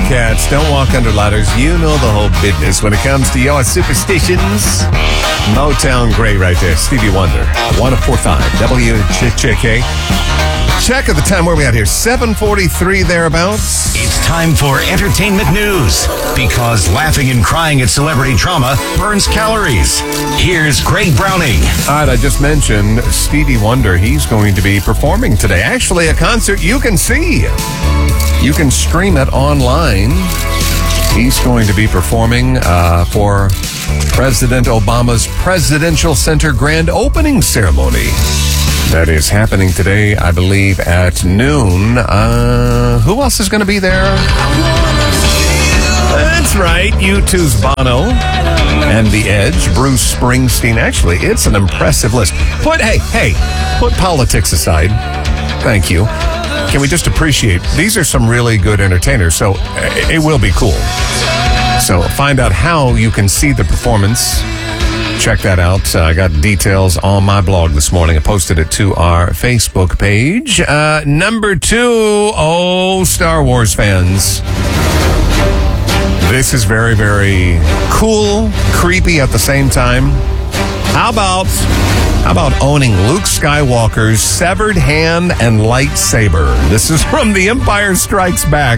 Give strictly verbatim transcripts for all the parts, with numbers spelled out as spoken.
cats. Don't walk under ladders. You know the whole business when it comes to your superstitions. Motown great right there. Stevie Wonder. one oh four point five W J K. Check at the time. Where are we at here? seven forty-three thereabouts. It's time for entertainment news, because laughing and crying at celebrity drama burns calories. Here's Greg Browning. All right, I just mentioned Stevie Wonder. He's going to be performing today. Actually, a concert you can see. You can stream it online. He's going to be performing uh, for President Obama's Presidential Center grand opening ceremony. That is happening today, I believe, at noon. Uh, who else is going to be there? That's right, U two's Bono and The Edge, Bruce Springsteen. Actually, it's an impressive list. Put, hey, hey, put politics aside. Thank you. Can we just appreciate, these are some really good entertainers, so it will be cool. So find out how you can see the performance. Check that out. Uh, I got details on my blog this morning. I posted it to our Facebook page. Uh, number two, oh, Star Wars fans. This is very, very cool, creepy at the same time. How about, how about owning Luke Skywalker's severed hand and lightsaber? This is from The Empire Strikes Back.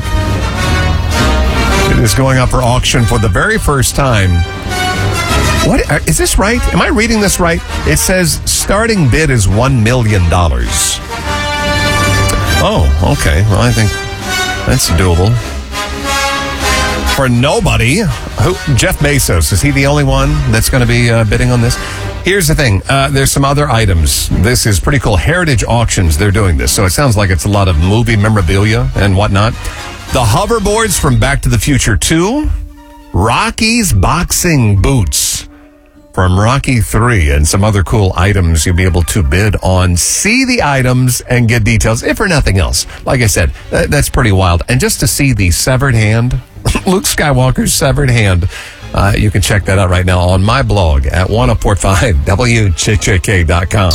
It is going up for auction for the very first time. What is this right? Am I reading this right? It says starting bid is one million dollars. Oh, okay. Well, I think that's doable. For nobody. Who, Jeff Bezos, is he the only one that's going to be uh, bidding on this? Here's the thing. Uh, there's some other items. This is pretty cool. Heritage Auctions, they're doing this. So it sounds like it's a lot of movie memorabilia and whatnot. The hoverboards from Back to the Future two. Rocky's boxing boots from Rocky three, and some other cool items you'll be able to bid on. See the items and get details, if for nothing else. Like I said, that, that's pretty wild. And just to see the severed hand, Luke Skywalker's severed hand, uh, you can check that out right now on my blog at ten forty-five W J J K dot com.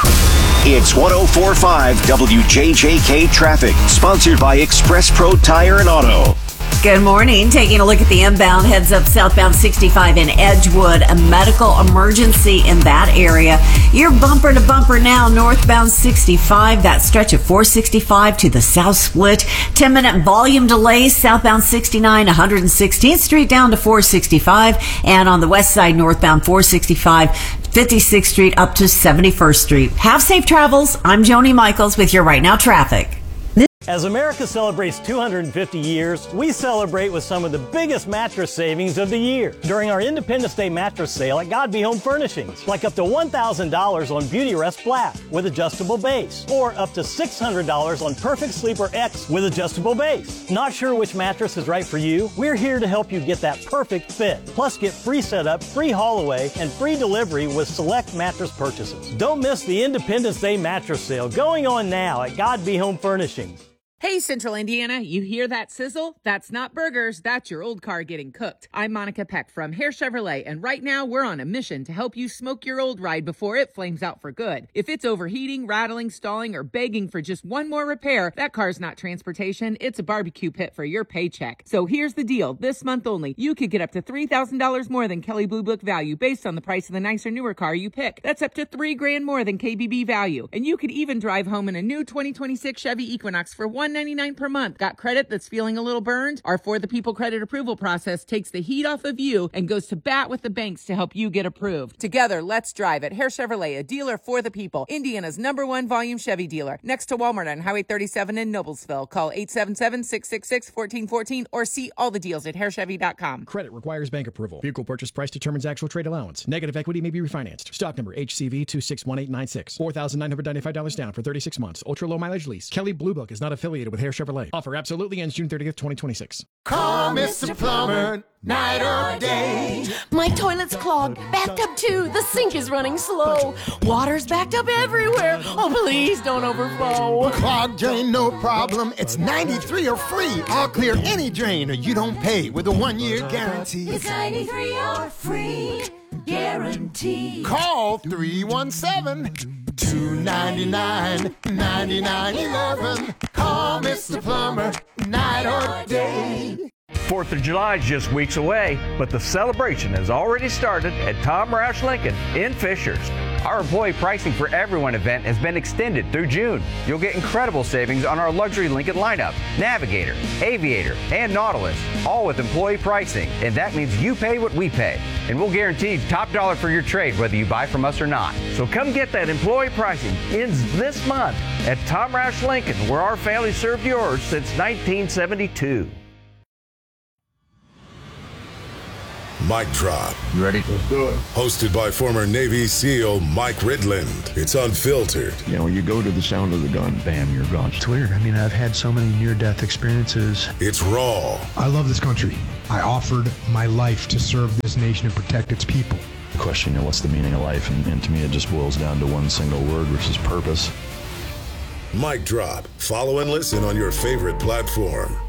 It's ten forty-five W J J K Traffic, sponsored by Express Pro Tire and Auto. Good morning. Taking a look at the inbound, heads up southbound sixty-five in Edgewood. A medical emergency in that area. You're bumper to bumper now, northbound sixty-five. That stretch of four sixty-five to the south split. ten minute volume delays, southbound sixty-nine, one hundred sixteenth Street down to four sixty-five. And on the west side, northbound four sixty-five, fifty-sixth Street up to seventy-first Street. Have safe travels. I'm Joni Michaels with your Right Now Traffic. As America celebrates two hundred fifty years, we celebrate with some of the biggest mattress savings of the year during our Independence Day mattress sale at God Be Home Furnishings. Like up to one thousand dollars on Beautyrest Black with adjustable base, or up to six hundred dollars on Perfect Sleeper X with adjustable base. Not sure which mattress is right for you? We're here to help you get that perfect fit. Plus, get free setup, free haul away, and free delivery with select mattress purchases. Don't miss the Independence Day mattress sale going on now at God Be Home Furnishings. Hey, Central Indiana, you hear that sizzle? That's not burgers, that's your old car getting cooked. I'm Monica Peck from Hare Chevrolet, and right now we're on a mission to help you smoke your old ride before it flames out for good. If it's overheating, rattling, stalling, or begging for just one more repair, that car's not transportation, it's a barbecue pit for your paycheck. So here's the deal. This month only, you could get up to three thousand dollars more than Kelley Blue Book value based on the price of the nicer, newer car you pick. That's up to three grand more than K B B value. And you could even drive home in a new twenty twenty-six Chevy Equinox for one hundred ninety-nine dollars per month. Got credit that's feeling a little burned? Our For the People credit approval process takes the heat off of you and goes to bat with the banks to help you get approved. Together, let's drive at Hare Chevrolet, a dealer for the people. Indiana's number one volume Chevy dealer. Next to Walmart on Highway thirty-seven in Noblesville. Call eight seven seven, six six six, one four one four or see all the deals at hare chevy dot com. Credit requires bank approval. Vehicle purchase price determines actual trade allowance. Negative equity may be refinanced. Stock number H C V two six one eight nine six. four thousand nine hundred ninety-five dollars down for thirty-six months. Ultra low mileage lease. Kelley Blue Book is not affiliated with Hare Chevrolet. Offer absolutely ends June thirtieth, twenty twenty-six. Call Mister Plumber, night or day. My toilet's clogged, backed up too. The sink is running slow. Water's backed up everywhere. Oh, please don't overflow. Clogged drain, no problem. It's ninety-three or free. I'll clear any drain or you don't pay with a one-year guarantee. It's ninety-three or free guarantee. Call three one seven, two nine nine, nine nine one one. Call Mister Plumber, night or day. fourth of July is just weeks away, but the celebration has already started at Tom Roush Lincoln in Fishers. Our employee pricing for everyone event has been extended through June. You'll get incredible savings on our luxury Lincoln lineup, Navigator, Aviator, and Nautilus, all with employee pricing. And that means you pay what we pay. And we'll guarantee top dollar for your trade whether you buy from us or not. So come get that employee pricing. Ends this month at Tom Roush Lincoln, where our family served yours since nineteen seventy-two. Mic Drop. You ready? Let's do it. Hosted by former Navy SEAL Mike Ridland. It's unfiltered. You know, you go to the sound of the gun, bam, you're gone. It's weird. I mean, I've had so many near-death experiences. It's raw. I love this country. I offered my life to serve this nation and protect its people. The question, you know, what's the meaning of life? And, and to me, it just boils down to one single word, which is purpose. Mic Drop. Follow and listen on your favorite platform.